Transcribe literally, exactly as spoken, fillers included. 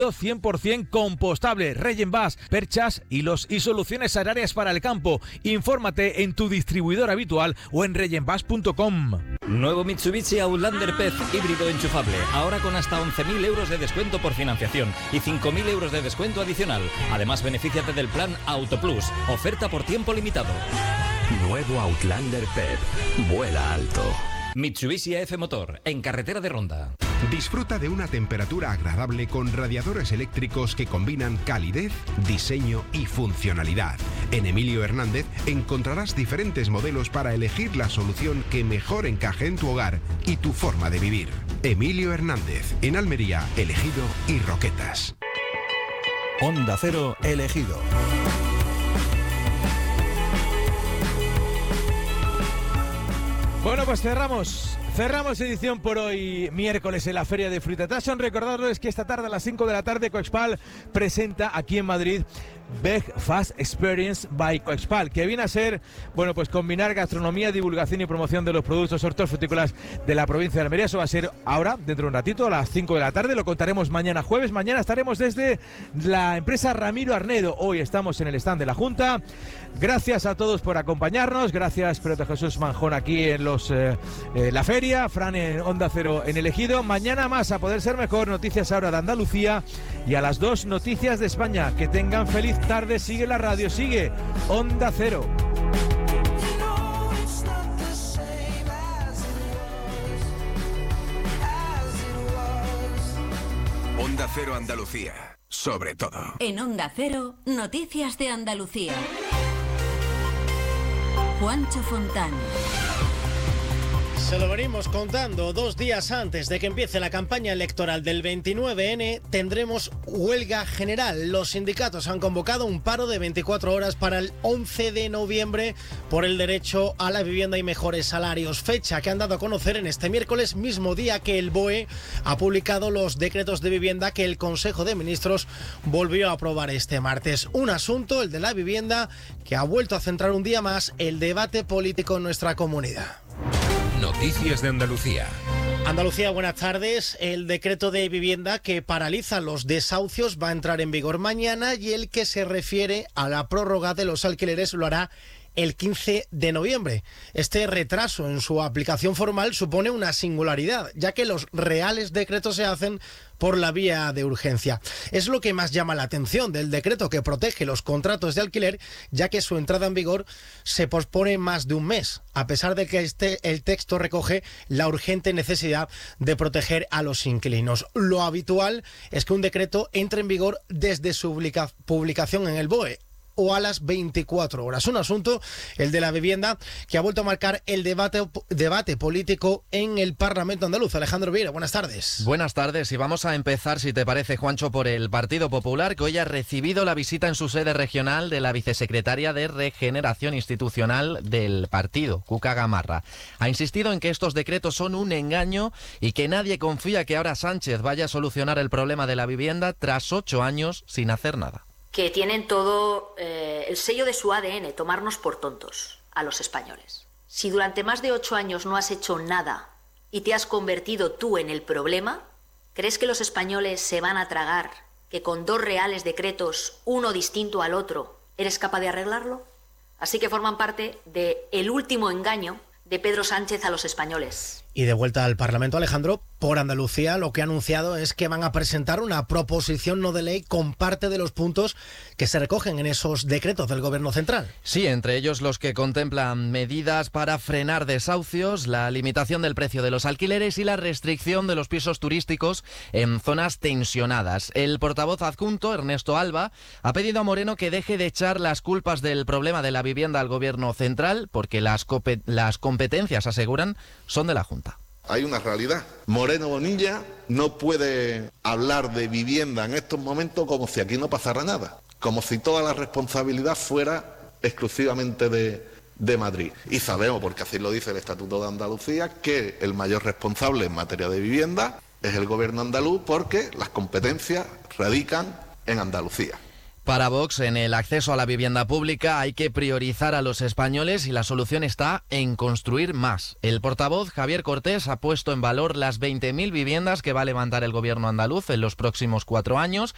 cien por ciento compostable, Regenbas, perchas y los y soluciones agrarias para el campo. Infórmate en tu distribuidor habitual o en regenbas punto com. Nuevo Mitsubishi Outlander P E Z híbrido enchufable, ahora con hasta once mil euros de descuento por financiación y cinco mil euros de descuento adicional. Además, benefíciate del plan Auto Plus, oferta por tiempo limitado. Nuevo Outlander P E Z, vuela alto. Mitsubishi A F Motor, en carretera de Ronda. Disfruta de una temperatura agradable con radiadores eléctricos que combinan calidez, diseño y funcionalidad. En Emilio Hernández encontrarás diferentes modelos para elegir la solución que mejor encaje en tu hogar y tu forma de vivir. Emilio Hernández, en Almería, Elegido y Roquetas. Onda Cero, Elegido. Bueno, pues cerramos. Cerramos edición por hoy, miércoles, en la Feria de Fruit and Fashion. Recordarles que esta tarde a las cinco de la tarde Coexpal presenta aquí en Madrid Big Fast Experience by Coexpal, que viene a ser, bueno, pues combinar gastronomía, divulgación y promoción de los productos hortofrutícolas de la provincia de Almería. Eso va a ser ahora, dentro de un ratito, a las cinco de la tarde. Lo contaremos mañana jueves. Mañana estaremos desde la empresa Ramiro Arnedo. Hoy estamos en el stand de la Junta. Gracias a todos por acompañarnos. Gracias, Pedro Jesús Manjón, aquí en los eh, eh, la feria. Fran en Onda Cero en Elegido. Mañana más, a poder ser mejor. Noticias ahora de Andalucía. Y a las dos, noticias de España. Que tengan feliz tarde. Sigue la radio, sigue Onda Cero. Onda Cero Andalucía, sobre todo. En Onda Cero, noticias de Andalucía. Juancho Fontán. Se lo venimos contando. Dos días antes de que empiece la campaña electoral del veintinueve ene, tendremos huelga general. Los sindicatos han convocado un paro de veinticuatro horas para el once de noviembre por el derecho a la vivienda y mejores salarios. Fecha que han dado a conocer en este miércoles, mismo día que el B O E ha publicado los decretos de vivienda que el Consejo de Ministros volvió a aprobar este martes. Un asunto, el de la vivienda, que ha vuelto a centrar un día más el debate político en nuestra comunidad. Noticias de Andalucía. Andalucía, buenas tardes. El decreto de vivienda que paraliza los desahucios va a entrar en vigor mañana y el que se refiere a la prórroga de los alquileres lo hará el quince de noviembre. Este retraso en su aplicación formal supone una singularidad, ya que los reales decretos se hacen por la vía de urgencia. Es lo que más llama la atención del decreto que protege los contratos de alquiler, ya que su entrada en vigor se pospone más de un mes, a pesar de que este, el texto recoge la urgente necesidad de proteger a los inquilinos. Lo habitual es que un decreto entre en vigor desde su publica, publicación en el B O E o a las veinticuatro horas. Un asunto, el de la vivienda, que ha vuelto a marcar el debate, debate político en el Parlamento andaluz. Alejandro Vieira, buenas tardes. Buenas tardes, y vamos a empezar, si te parece, Juancho, por el Partido Popular, que hoy ha recibido la visita en su sede regional de la vicesecretaria de Regeneración Institucional del partido, Cuca Gamarra. Ha insistido en que estos decretos son un engaño y que nadie confía que ahora Sánchez vaya a solucionar el problema de la vivienda tras ocho años sin hacer nada. Que tienen todo eh, el sello de su A D N, tomarnos por tontos a los españoles. Si durante más de ocho años no has hecho nada y te has convertido tú en el problema, ¿crees que los españoles se van a tragar que con dos reales decretos, uno distinto al otro, eres capaz de arreglarlo? Así que forman parte del último engaño de Pedro Sánchez a los españoles. Y de vuelta al Parlamento, Alejandro, por Andalucía lo que ha anunciado es que van a presentar una proposición no de ley con parte de los puntos que se recogen en esos decretos del Gobierno central. Sí, entre ellos los que contemplan medidas para frenar desahucios, la limitación del precio de los alquileres y la restricción de los pisos turísticos en zonas tensionadas. El portavoz adjunto, Ernesto Alba, ha pedido a Moreno que deje de echar las culpas del problema de la vivienda al Gobierno central, porque las, las competencias, aseguran, son de la Junta. Hay una realidad. Moreno Bonilla no puede hablar de vivienda en estos momentos como si aquí no pasara nada, como si toda la responsabilidad fuera exclusivamente de, de Madrid. Y sabemos, porque así lo dice el Estatuto de Andalucía, que el mayor responsable en materia de vivienda es el Gobierno andaluz, porque las competencias radican en Andalucía. Para Vox, en el acceso a la vivienda pública hay que priorizar a los españoles y la solución está en construir más. El portavoz, Javier Cortés, ha puesto en valor las veinte mil viviendas que va a levantar el Gobierno andaluz en los próximos cuatro años